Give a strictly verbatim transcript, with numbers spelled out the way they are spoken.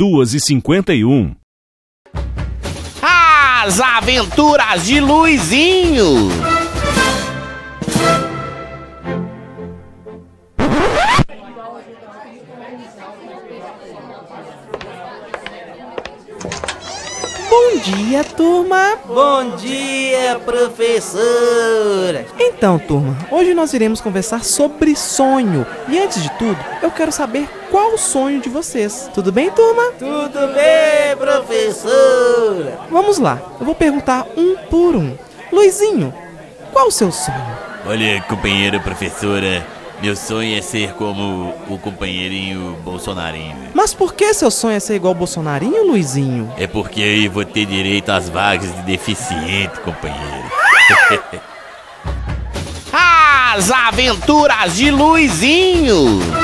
duas e cinquenta e um. As Aventuras de Luizinho. Bom dia, turma! Bom dia, professora! Então, turma, hoje nós iremos conversar sobre sonho. E antes de tudo, eu quero saber qual o sonho de vocês. Tudo bem, turma? Tudo bem, professora! Vamos lá, eu vou perguntar um por um. Luizinho, qual o seu sonho? Olha, companheira professora, meu sonho é ser como o companheirinho Bolsonarinho. Mas por que seu sonho é ser igual ao Bolsonarinho, Luizinho? É porque aí vou ter direito às vagas de deficiente, companheiro. As Aventuras de Luizinho.